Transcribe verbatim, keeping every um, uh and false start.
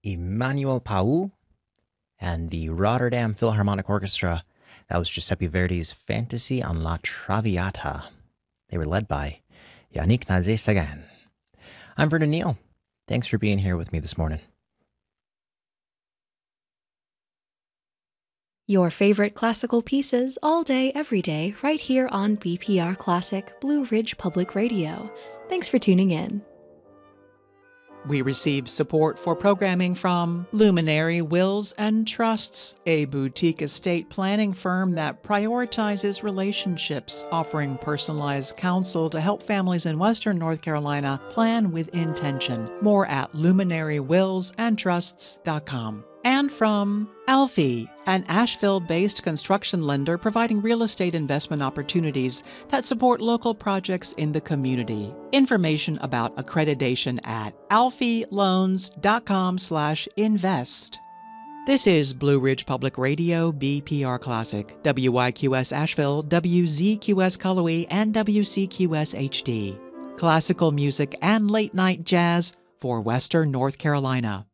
Emmanuel Pau and the Rotterdam Philharmonic Orchestra. That was Giuseppe Verdi's Fantasy on La Traviata. They were led by Yannick Nazé-Sagan. I'm Vernon Neal. Thanks for being here with me this morning. Your favorite classical pieces all day, every day, right here on B P R Classic, Blue Ridge Public Radio. Thanks for tuning in. We receive support for programming from Luminary Wills and Trusts, a boutique estate planning firm that prioritizes relationships, offering personalized counsel to help families in Western North Carolina plan with intention. More at luminary wills and trusts dot com. And from Alfie, an Asheville-based construction lender providing real estate investment opportunities that support local projects in the community. Information about accreditation at alfie loans dot com slash invest. This is Blue Ridge Public Radio, B P R Classic, W I Q S Asheville, W Z Q S Cullowhee, and W C Q S H D. Classical music and late-night jazz for Western North Carolina.